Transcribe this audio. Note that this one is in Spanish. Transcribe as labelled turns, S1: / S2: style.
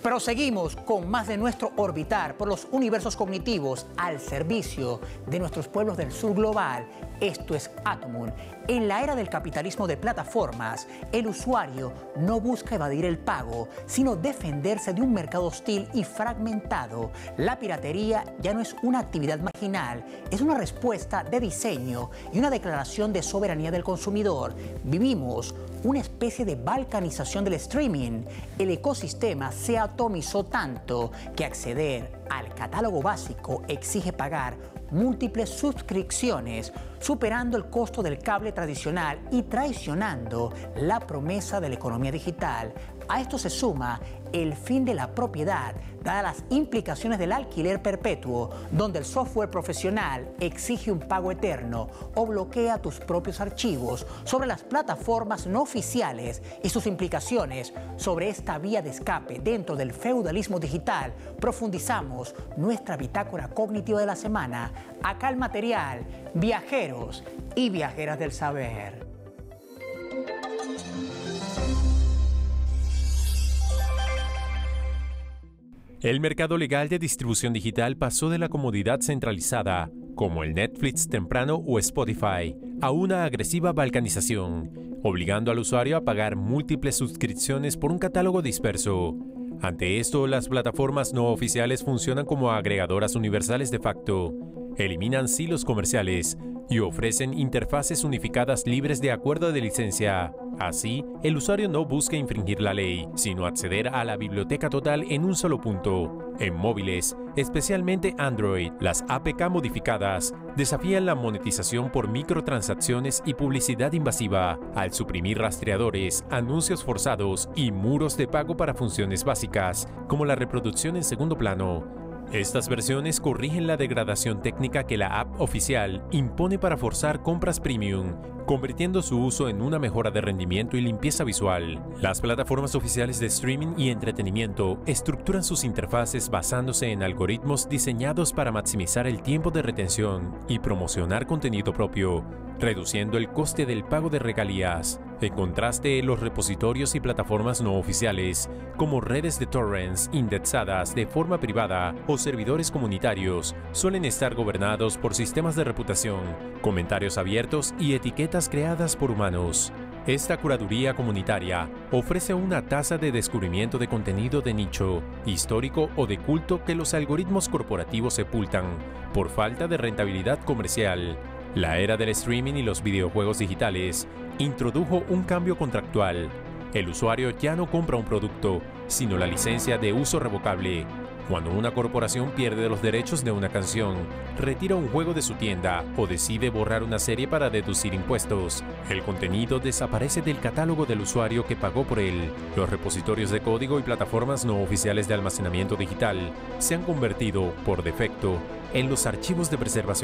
S1: Proseguimos con más de nuestro orbitar por los universos cognitivos al servicio de nuestros pueblos del sur global. Esto es Atomun. En la era del capitalismo de plataformas, el usuario no busca evadir el pago, sino defenderse de un mercado hostil y fragmentado. La piratería ya no es una actividad marginal, es una respuesta de diseño y una declaración de soberanía del consumidor. Vivimos una especie de balcanización del streaming. El ecosistema se atomizó tanto que acceder al catálogo básico exige pagar múltiples suscripciones, superando el costo del cable tradicional y traicionando la promesa de la economía digital. A esto se suma el fin de la propiedad, dadas las implicaciones del alquiler perpetuo, donde el software profesional exige un pago eterno o bloquea tus propios archivos, sobre las plataformas no oficiales y sus implicaciones sobre esta vía de escape dentro del feudalismo digital. Profundizamos nuestra bitácora cognitiva de la semana. Acá el material, viajeros y viajeras del saber.
S2: El mercado legal de distribución digital pasó de la comodidad centralizada, como el Netflix temprano o Spotify, a una agresiva balcanización, obligando al usuario a pagar múltiples suscripciones por un catálogo disperso. Ante esto, las plataformas no oficiales funcionan como agregadoras universales de facto, eliminan silos comerciales y ofrecen interfaces unificadas libres de acuerdo de licencia. Así, el usuario no busca infringir la ley, sino acceder a la biblioteca total en un solo punto. En móviles, especialmente Android, las APK modificadas desafían la monetización por microtransacciones y publicidad invasiva, al suprimir rastreadores, anuncios forzados y muros de pago para funciones básicas, como la reproducción en segundo plano. Estas versiones corrigen la degradación técnica que la app oficial impone para forzar compras premium, convirtiendo su uso en una mejora de rendimiento y limpieza visual. Las plataformas oficiales de streaming y entretenimiento estructuran sus interfaces basándose en algoritmos diseñados para maximizar el tiempo de retención y promocionar contenido propio, reduciendo el coste del pago de regalías. En contraste, los repositorios y plataformas no oficiales, como redes de torrents indexadas de forma privada o servidores comunitarios, suelen estar gobernados por sistemas de reputación, comentarios abiertos y etiquetas creadas por humanos. Esta curaduría comunitaria ofrece una tasa de descubrimiento de contenido de nicho, histórico o de culto que los algoritmos corporativos sepultan por falta de rentabilidad comercial. La era del streaming y los videojuegos digitales introdujo un cambio contractual. El usuario ya no compra un producto, sino la licencia de uso revocable. Cuando una corporación pierde los derechos de una canción, retira un juego de su tienda o decide borrar una serie para deducir impuestos, el contenido desaparece del catálogo del usuario que pagó por él. Los repositorios de código y plataformas no oficiales de almacenamiento digital se han convertido, por defecto, en los archivos de preservación